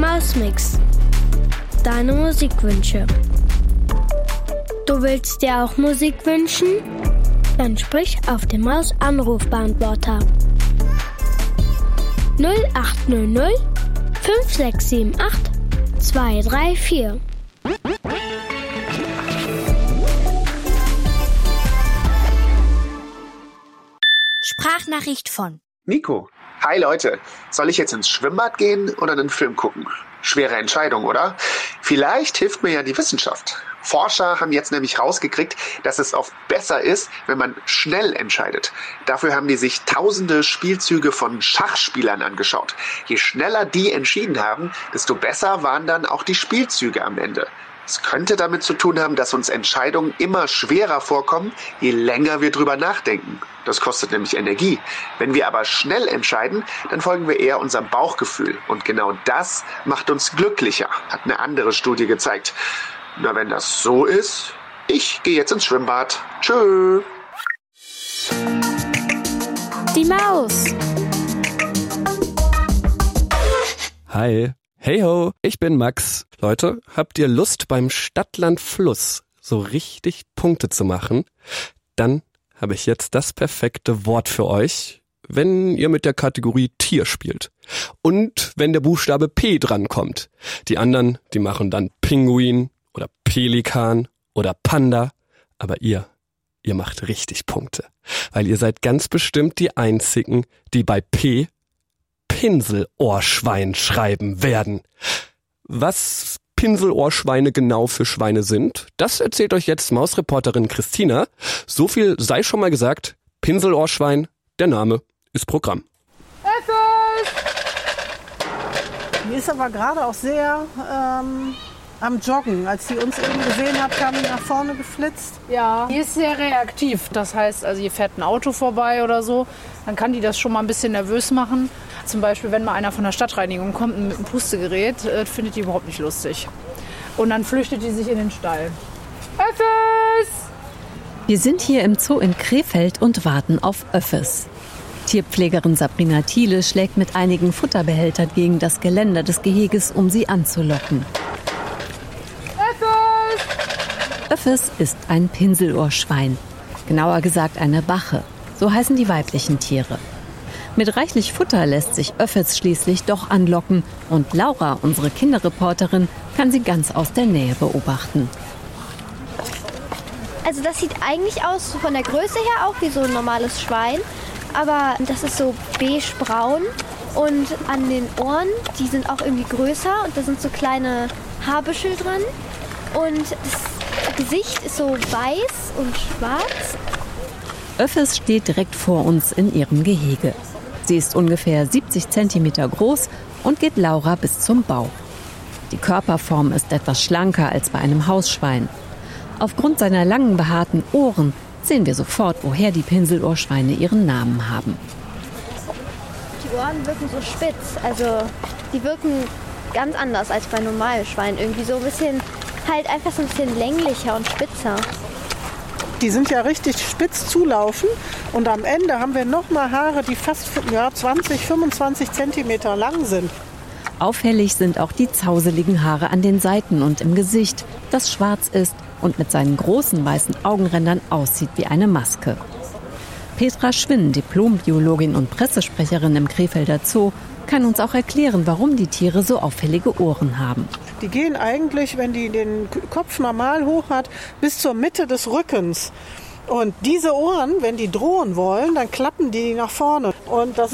Mausmix. Deine Musikwünsche. Du willst dir auch Musik wünschen? Dann sprich auf den Maus-Anrufbeantworter. 0800 5678 234. Sprachnachricht von Nico. Hi Leute, soll ich jetzt ins Schwimmbad gehen oder einen Film gucken? Schwere Entscheidung, oder? Vielleicht hilft mir ja die Wissenschaft. Forscher haben jetzt nämlich rausgekriegt, dass es oft besser ist, wenn man schnell entscheidet. Dafür haben die sich tausende Spielzüge von Schachspielern angeschaut. Je schneller die entschieden haben, desto besser waren dann auch die Spielzüge am Ende. Es könnte damit zu tun haben, dass uns Entscheidungen immer schwerer vorkommen, je länger wir drüber nachdenken. Das kostet nämlich Energie. Wenn wir aber schnell entscheiden, dann folgen wir eher unserem Bauchgefühl. Und genau das macht uns glücklicher, hat eine andere Studie gezeigt. Na, wenn das so ist, ich gehe jetzt ins Schwimmbad. Tschö. Die Maus. Hi. Hey ho, ich bin Max. Leute, habt ihr Lust beim Stadtland-Fluss so richtig Punkte zu machen? Dann habe ich jetzt das perfekte Wort für euch, wenn ihr mit der Kategorie Tier spielt. Und wenn der Buchstabe P drankommt. Die anderen, die machen dann Pinguin oder Pelikan oder Panda. Aber ihr macht richtig Punkte. Weil ihr seid ganz bestimmt die Einzigen, die bei P Pinselohrschwein schreiben werden. Was Pinselohrschweine genau für Schweine sind, das erzählt euch jetzt Mausreporterin Christina. So viel sei schon mal gesagt, Pinselohrschwein, der Name ist Programm. Die ist aber gerade auch sehr am Joggen. Als sie uns eben gesehen hat, kam die nach vorne geflitzt. Ja, die ist sehr reaktiv. Das heißt, also hier fährt ein Auto vorbei oder so, dann kann die das schon mal ein bisschen nervös machen. Zum Beispiel, wenn mal einer von der Stadtreinigung kommt mit einem Pustegerät, findet die überhaupt nicht lustig. Und dann flüchtet die sich in den Stall. Öffes! Wir sind hier im Zoo in Krefeld und warten auf Öffes. Tierpflegerin Sabrina Thiele schlägt mit einigen Futterbehältern gegen das Geländer des Geheges, um sie anzulocken. Öffes ist ein Pinselohrschwein, genauer gesagt eine Bache. So heißen die weiblichen Tiere. Mit reichlich Futter lässt sich Öffes schließlich doch anlocken und Laura, unsere Kinderreporterin, kann sie ganz aus der Nähe beobachten. Also das sieht eigentlich aus von der Größe her auch wie so ein normales Schwein, aber das ist so beige-braun und an den Ohren, die sind auch irgendwie größer und da sind so kleine Haarbüschel dran und das Gesicht ist so weiß und schwarz. Öffes steht direkt vor uns in ihrem Gehege. Sie ist ungefähr 70 cm groß und geht Laura bis zum Bauch. Die Körperform ist etwas schlanker als bei einem Hausschwein. Aufgrund seiner langen, behaarten Ohren sehen wir sofort, woher die Pinselohrschweine ihren Namen haben. Die Ohren wirken so spitz, also die wirken ganz anders als bei normalen Schweinen. Irgendwie so ein bisschen, halt einfach so ein bisschen länglicher und spitzer. Die sind ja richtig spitz zulaufen und am Ende haben wir nochmal Haare, die fast 20, 25 Zentimeter lang sind. Auffällig sind auch die zauseligen Haare an den Seiten und im Gesicht, das schwarz ist und mit seinen großen weißen Augenrändern aussieht wie eine Maske. Petra Schwinn, Diplombiologin und Pressesprecherin im Krefelder Zoo, kann uns auch erklären, warum die Tiere so auffällige Ohren haben. Die gehen eigentlich, wenn die den Kopf normal hoch hat, bis zur Mitte des Rückens. Und diese Ohren, wenn die drohen wollen, dann klappen die nach vorne. Und das